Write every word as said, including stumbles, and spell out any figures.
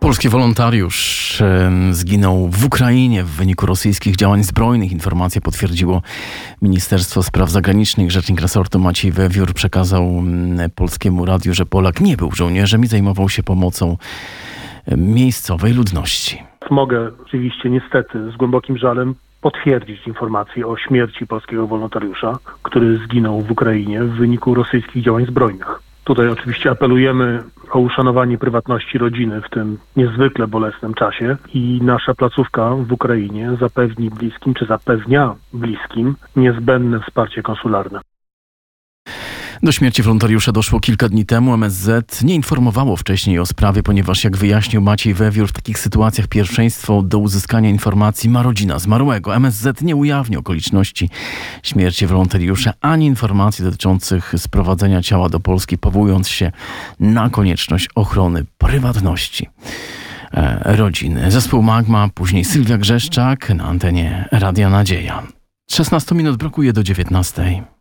Polski wolontariusz zginął w Ukrainie w wyniku rosyjskich działań zbrojnych. Informację potwierdziło Ministerstwo Spraw Zagranicznych. Rzecznik resortu Maciej Wewiór przekazał Polskiemu Radiu, że Polak nie był żołnierzem i zajmował się pomocą miejscowej ludności. Mogę oczywiście niestety z głębokim żalem potwierdzić informację o śmierci polskiego wolontariusza, który zginął w Ukrainie w wyniku rosyjskich działań zbrojnych. Tutaj oczywiście apelujemy o uszanowanie prywatności rodziny w tym niezwykle bolesnym czasie i nasza placówka w Ukrainie zapewni bliskim, czy zapewnia bliskim niezbędne wsparcie konsularne. Do śmierci wolontariusza doszło kilka dni temu. M S Z nie informowało wcześniej o sprawie, ponieważ, jak wyjaśnił Maciej Wewiór, w takich sytuacjach pierwszeństwo do uzyskania informacji ma rodzina zmarłego. M S Z nie ujawni okoliczności śmierci wolontariusza ani informacji dotyczących sprowadzenia ciała do Polski, powołując się na konieczność ochrony prywatności e, rodziny. Zespół Magma, później Sylwia Grzeszczak na antenie Radia Nadzieja. szesnaście minut brakuje do dziewiętnastej.